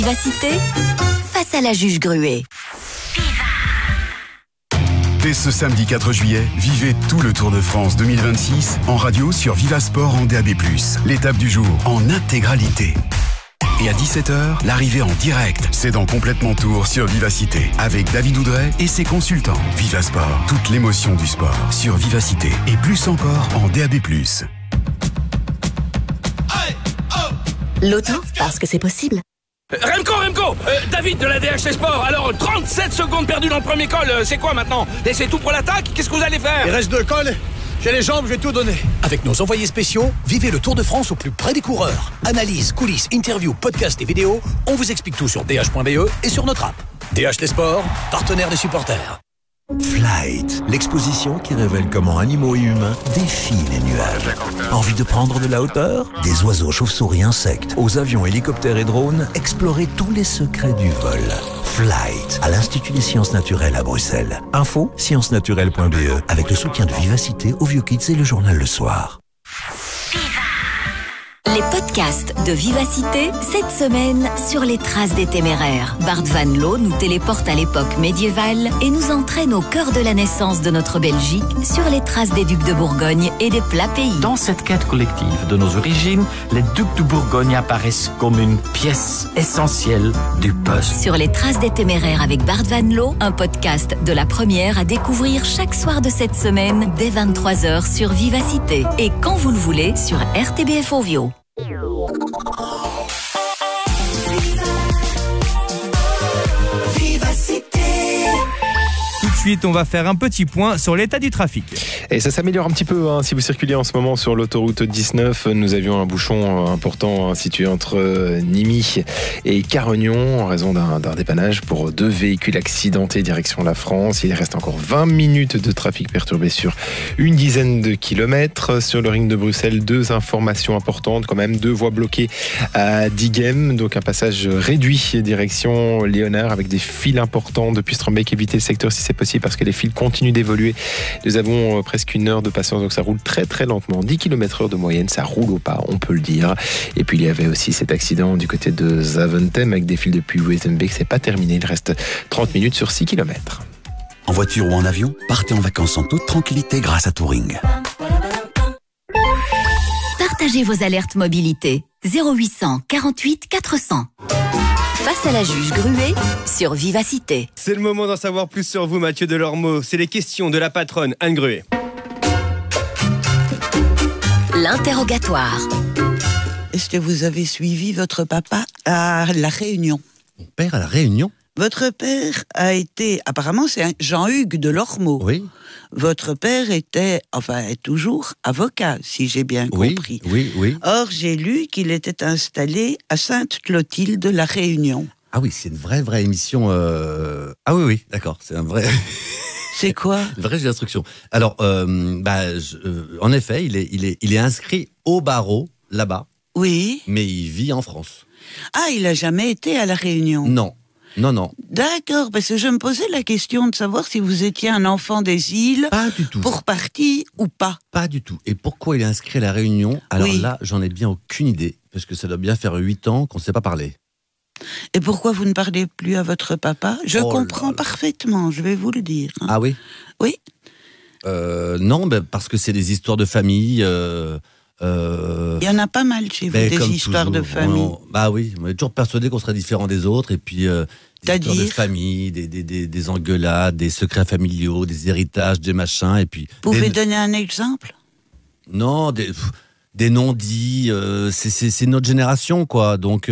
Vivacité, face à la juge Gruet. Dès ce samedi 4 juillet, vivez tout le Tour de France 2026 en radio sur Vivasport en DAB+. L'étape du jour en intégralité. Et à 17h, l'arrivée en direct, c'est dans Complètement Tour sur Vivacité, avec David Oudret et ses consultants. Vivasport, toute l'émotion du sport sur Vivacité et plus encore en DAB+. L'auto, parce que c'est possible. Remco, David de la DHT Sport. Alors, 37 secondes perdues dans le premier col, c'est quoi maintenant? Laissez tout pour l'attaque? Qu'est-ce que vous allez faire? Il reste 2 cols, j'ai les jambes, je vais tout donner. Avec nos envoyés spéciaux, vivez le Tour de France au plus près des coureurs. Analyse, coulisses, interviews, podcasts et vidéos, on vous explique tout sur dh.be et sur notre app. DHT Sport, partenaire des supporters. Flight, l'exposition qui révèle comment animaux et humains défient les nuages. Envie de prendre de la hauteur? Des oiseaux, chauves-souris, insectes, aux avions, hélicoptères et drones, explorez tous les secrets du vol. Flight, à l'Institut des sciences naturelles à Bruxelles. Info, sciencesnaturelles.be, avec le soutien de Vivacité, Au Vieux Kids et le journal Le Soir. Les podcasts de Vivacité, cette semaine, sur les traces des téméraires. Bart Van Loo nous téléporte à l'époque médiévale et nous entraîne au cœur de la naissance de notre Belgique, sur les traces des ducs de Bourgogne et des plats pays. Dans cette quête collective de nos origines, les ducs de Bourgogne apparaissent comme une pièce essentielle du puzzle. Sur les traces des téméraires avec Bart Van Loo, un podcast de la première à découvrir chaque soir de cette semaine dès 23h sur Vivacité. Et quand vous le voulez, sur RTBF Ovio. Tout de suite, on va faire un petit point sur l'état du trafic. Et ça s'améliore un petit peu, hein. Si vous circulez en ce moment sur l'autoroute 19, nous avions un bouchon important situé entre Nîmes et Carognon en raison d'un dépannage pour 2 véhicules accidentés direction la France. Il reste encore 20 minutes de trafic perturbé sur une dizaine de kilomètres. Sur le ring de Bruxelles, 2 informations importantes quand même, 2 voies bloquées à Diegem, donc un passage réduit direction Léonard avec des files importantes depuis Strombeek. Évitez le secteur si c'est possible parce que les files continuent d'évoluer. Nous avons presque 1 heure de patience, donc ça roule très très lentement. 10 km/h de moyenne, ça roule au pas, on peut le dire. Et puis il y avait aussi cet accident du côté de Zaventem avec des files depuis Wezenbeek. C'est pas terminé, il reste 30 minutes sur 6 km. En voiture ou en avion, partez en vacances en toute tranquillité grâce à Touring. Partagez vos alertes mobilité. 0800 48 400. Face à la juge Gruet sur Vivacité. C'est le moment d'en savoir plus sur vous, Mathieu Delormeau. C'est les questions de la patronne Anne Gruet. L'interrogatoire. Est-ce que vous avez suivi votre papa à la Réunion? Mon père à la Réunion? Votre père a été, apparemment c'est Jean-Hugues Delormeau. Oui. Votre père est toujours avocat, si j'ai bien compris. Oui. Or, j'ai lu qu'il était installé à Sainte-Clotilde, la Réunion. Ah oui, c'est une vraie émission. Ah oui, d'accord, c'est un vrai. C'est quoi? Une vraie instruction. Alors, en effet, il est inscrit au barreau là-bas. Oui. Mais il vit en France. Ah, il a jamais été à la Réunion? Non. D'accord, parce que je me posais la question de savoir si vous étiez un enfant des îles. Pas du tout. Pour partie ou pas. Pas du tout. Et pourquoi il est inscrit à la Réunion? Alors là, j'en ai bien aucune idée, parce que ça doit bien faire 8 ans qu'on ne sait pas parler. Et pourquoi vous ne parlez plus à votre papa? Je comprends parfaitement, je vais vous le dire. Ah oui? Oui. Non, parce que c'est des histoires de famille. Il y en a pas mal chez vous, des histoires de famille. Oui, on est toujours persuadé qu'on serait différent des autres, et puis des histoires de famille, des engueulades, des secrets familiaux, des héritages, des machins, et puis... Vous pouvez donner un exemple? Non, des non-dits, c'est notre génération, quoi, donc...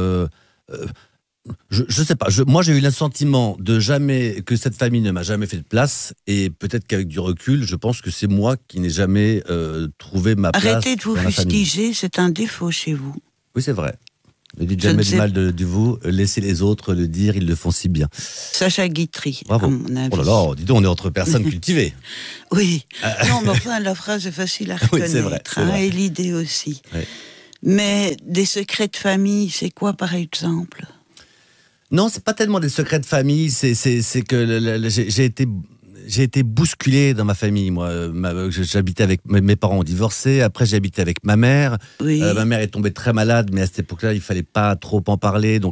Je sais pas. Moi, j'ai eu le sentiment que cette famille ne m'a jamais fait de place, et peut-être qu'avec du recul, je pense que c'est moi qui n'ai jamais trouvé ma place. Arrêtez de vous fustiger, c'est un défaut chez vous. Oui, c'est vrai. Ne dites jamais du mal de vous, laissez les autres le dire, ils le font si bien. Sacha Guitry, bravo. à mon avis. Oh là là, dis donc, on est entre personnes cultivées. Oui. Non, mais enfin, la phrase est facile à reconnaître. Oui, c'est vrai. Et l'idée aussi. Oui. Mais des secrets de famille, c'est quoi par exemple? Non, c'est pas tellement des secrets de famille, c'est que j'ai été bousculé dans ma famille. Moi, j'habitais avec mes parents ont divorcé. Après, j'ai habité avec ma mère. Oui. Ma mère est tombée très malade, mais à cette époque-là, il fallait pas trop en parler. Donc,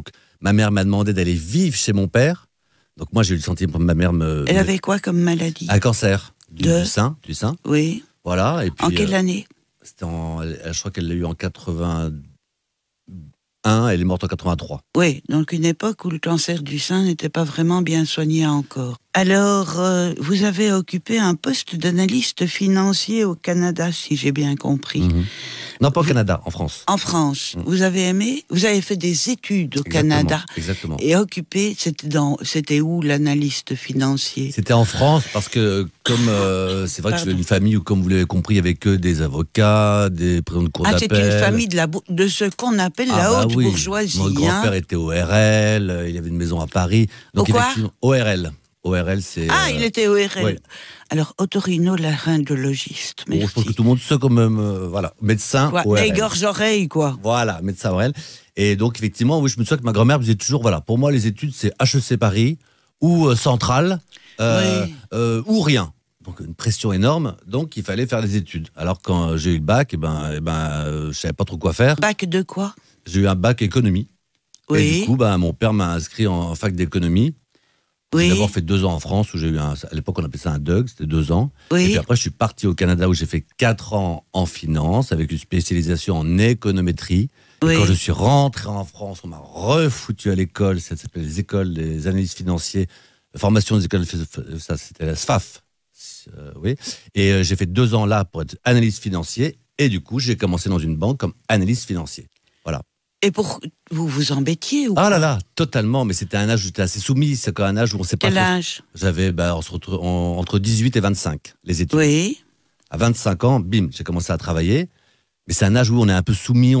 Ma mère m'a demandé d'aller vivre chez mon père. Donc moi, j'ai eu le sentiment que ma mère Elle avait quoi comme maladie? Un cancer du sein. Oui. Voilà. Et puis, en quelle année? Je crois qu'elle l'a eu en 81, elle est morte en 83. Oui, donc une époque où le cancer du sein n'était pas vraiment bien soigné encore. Alors, vous avez occupé un poste d'analyste financier au Canada, si j'ai bien compris. Mm-hmm. Non, pas au Canada, en France. En France. Vous avez aimé? Vous avez fait des études au Canada. Exactement. Et occupé, c'était où l'analyste financier? C'était en France, parce que comme c'est vrai que je viens d'une famille où, comme vous l'avez compris, il n'y avait que des avocats, des présidents de cour d'appel. C'est une famille de ce qu'on appelle la haute bourgeoisie. Mon grand-père était ORL, il avait une maison à Paris. Donc ORL. ORL, c'est... il était ORL. Ouais. Alors, otorino-laryngologiste, merci. Je pense que tout le monde sait quand même, médecin ORL. Gorge-oreille, quoi. Voilà, médecin ORL. Et donc, effectivement, oui, je me souviens que ma grand-mère me disait toujours, pour moi, les études, c'est HEC Paris, ou Centrale, ou rien. Donc, une pression énorme, donc il fallait faire les études. Alors, quand j'ai eu le bac, je savais pas trop quoi faire. Bac de quoi? J'ai eu un bac économie. Oui. Et du coup, mon père m'a inscrit en fac d'économie. J'ai d'abord fait 2 ans en France, où j'ai eu à l'époque on appelait ça un DUG, c'était 2 ans. Oui. Et puis après je suis parti au Canada où j'ai fait 4 ans en finance, avec une spécialisation en économétrie. Et quand je suis rentré en France, on m'a refoutu à l'école, ça s'appelait les écoles des analystes financiers, formation des écoles, ça c'était la SFAF. Et j'ai fait 2 ans là pour être analyste financier, et du coup j'ai commencé dans une banque comme analyste financier. Voilà. Et vous vous embêtiez ou Ah là là, totalement, mais c'était un âge où j'étais assez soumis, c'est un âge où on sait pas. Quel âge? J'avais entre 18 et 25, les études. Oui. À 25 ans, bim, j'ai commencé à travailler, mais c'est un âge où on est un peu soumis,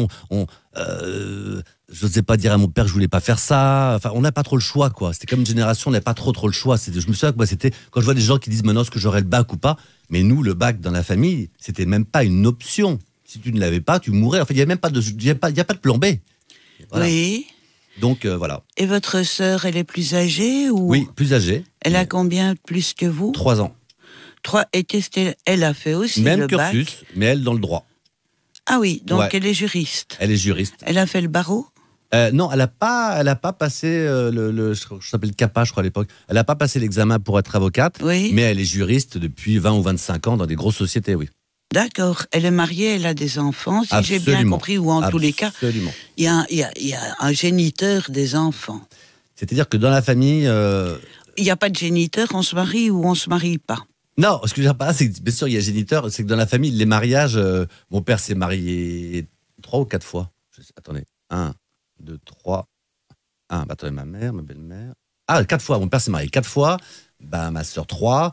je n'osais pas dire à mon père que je voulais pas faire ça, on n'a pas trop le choix, quoi. C'était comme une génération, on n'avait pas trop le choix. Je me souviens que moi, c'était, quand je vois des gens qui disent maintenant est-ce que j'aurai le bac ou pas, mais nous, le bac dans la famille, c'était même pas une option. Si tu ne l'avais pas, tu mourais. En fait, il n'y a même pas de plan B. Voilà. Oui. Donc, voilà. Et votre sœur, elle est plus âgée ou... Oui, plus âgée. Elle a combien plus que vous? 3 ans. Et elle a fait aussi même le bac. Même cursus, mais elle dans le droit. Ah oui, donc elle est juriste. Elle est juriste. Elle a fait le barreau? Non, elle a pas passé je s'appelle le CAPA, je crois à l'époque. Elle n'a pas passé l'examen pour être avocate, mais elle est juriste depuis 20 ou 25 ans dans des grosses sociétés, oui. D'accord. Elle est mariée, elle a des enfants, si j'ai bien compris, ou en tous les cas, il y a un géniteur des enfants. C'est-à-dire que dans la famille... Il n'y a pas de géniteur, on se marie ou on se marie pas. Non, ce que je veux dire pas, c'est que bien sûr il y a géniteur, c'est que dans la famille, les mariages, mon père s'est marié 3 ou 4 fois. Attendez, 1, 2, 3... attendez, ma mère, ma belle-mère... 4 fois, mon père s'est marié 4 fois, ma soeur 3,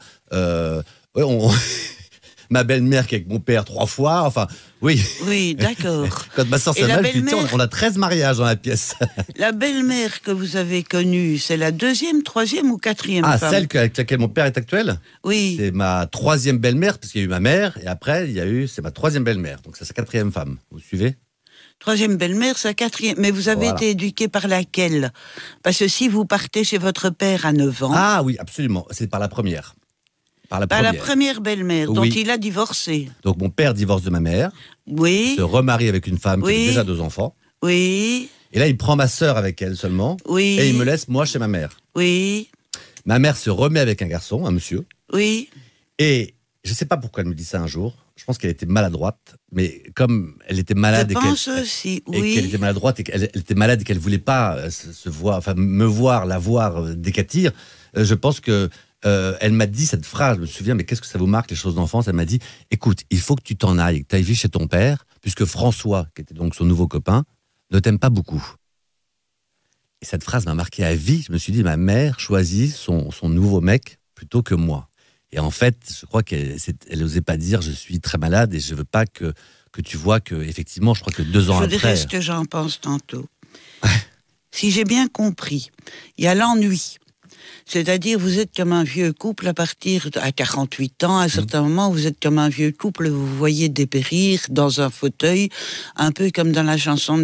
ma belle-mère qui est avec mon père 3 fois, oui. Oui, d'accord. Quand ma soeur s'est mariée, on a 13 mariages dans la pièce. La belle-mère que vous avez connue, c'est la 2e, 3e ou 4e femme? Celle avec laquelle mon père est actuel? Oui. C'est ma 3e belle-mère, parce qu'il y a eu ma mère, et après, c'est ma 3e belle-mère. Donc, c'est sa 4e femme. Vous suivez? 3e belle-mère, sa 4e. Mais vous avez été éduqué par laquelle? Parce que si vous partez chez votre père à 9 ans... Ah oui, absolument. C'est par la première. La première belle-mère, dont il a divorcé. Donc mon père divorce de ma mère. Oui. Se remarie avec une femme qui a déjà 2 enfants. Oui. Et là, il prend ma sœur avec elle seulement. Oui. Et il me laisse moi chez ma mère. Oui. Ma mère se remet avec un garçon, un monsieur. Oui. Et je ne sais pas pourquoi elle me dit ça un jour. Je pense qu'elle était maladroite. Mais comme elle était malade et qu'elle était maladroite et qu'elle était malade et qu'elle ne voulait pas la voir décatir, je pense que elle m'a dit cette phrase, je me souviens, mais qu'est-ce que ça vous marque les choses d'enfance? Elle m'a dit, écoute, il faut que tu t'en ailles, que tu ailles vivre chez ton père, puisque François, qui était donc son nouveau copain, ne t'aime pas beaucoup. Et cette phrase m'a marqué à vie. Je me suis dit, ma mère choisit son nouveau mec plutôt que moi. Et en fait, je crois qu'elle n'osait pas dire, je suis très malade et je veux pas que tu vois que, effectivement, je crois que 2 ans après... Je dirais ce que j'en pense tantôt. Si j'ai bien compris, il y a l'ennui. C'est-à-dire, vous êtes comme un vieux couple à partir à 48 ans. À un certain moment, vous êtes comme un vieux couple, vous voyez dépérir dans un fauteuil, un peu comme dans la chanson de